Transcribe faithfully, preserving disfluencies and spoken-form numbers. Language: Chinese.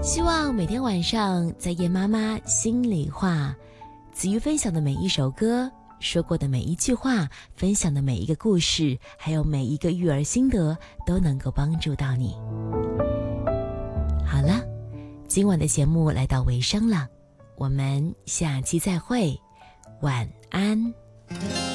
希望每天晚上在叶妈妈心里话，子瑜分享的每一首歌，说过的每一句话，分享的每一个故事，还有每一个育儿心得，都能够帮助到你。好了，今晚的节目来到尾声了，我们下期再会，晚安。